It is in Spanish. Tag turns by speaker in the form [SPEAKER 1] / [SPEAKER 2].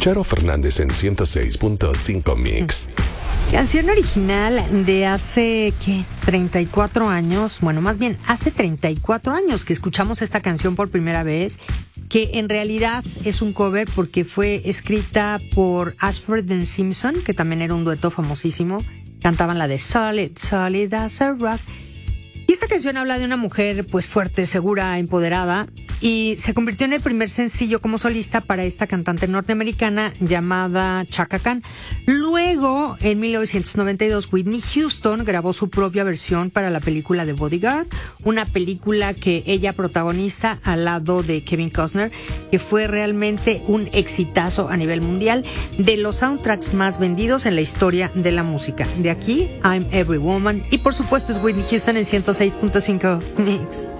[SPEAKER 1] Charo Fernández en 106.5 Mix.
[SPEAKER 2] Canción original de hace, 34 años, bueno, más bien hace 34 años que escuchamos esta canción por primera vez, que en realidad es un cover porque fue escrita por Ashford and Simpson, que también era un dueto famosísimo. Cantaban la de Solid, Solid as a Rock. Y esta canción habla de una mujer pues fuerte, segura, empoderada, y se convirtió en el primer sencillo como solista para esta cantante norteamericana llamada Chaka Khan. Luego, en 1992, Whitney Houston grabó su propia versión para la película The Bodyguard, una película que ella protagoniza al lado de Kevin Costner, que fue realmente un exitazo a nivel mundial, de los soundtracks más vendidos en la historia de la música. De aquí, I'm Every Woman, y por supuesto es Whitney Houston en 106.5 Mix.